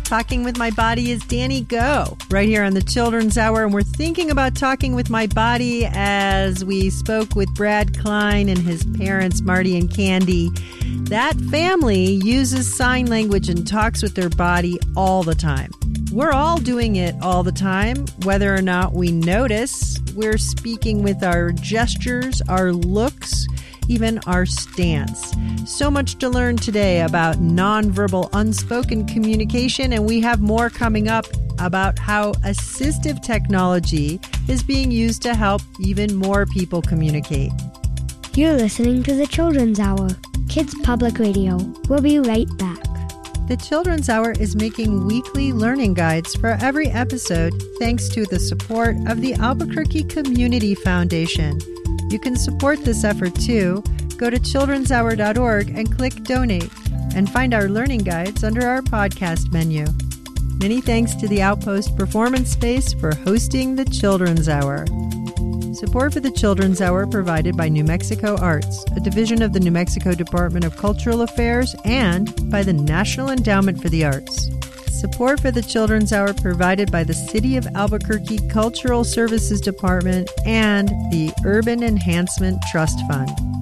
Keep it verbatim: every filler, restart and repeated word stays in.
Talking with My Body is Danny Go, right here on the Children's Hour. And we're thinking about Talking with My Body as we spoke with Brad Klein and his parents, Marty and Candy. That family uses sign language and talks with their body all the time. We're all doing it all the time, whether or not we notice. We're speaking with our gestures, our looks, even our stance. So much to learn today about nonverbal unspoken communication, and we have more coming up about how assistive technology is being used to help even more people communicate. You're listening to the Children's Hour, Kids Public Radio. We'll be right back. The Children's Hour is making weekly learning guides for every episode thanks to the support of the Albuquerque Community Foundation. You can support this effort too. Go to children's hour dot org and click Donate and find our learning guides under our podcast menu. Many thanks to the Outpost Performance Space for hosting the Children's Hour. Support for the Children's Hour provided by New Mexico Arts, a division of the New Mexico Department of Cultural Affairs, and by the National Endowment for the Arts. Support for the Children's Hour provided by the City of Albuquerque Cultural Services Department and the Urban Enhancement Trust Fund.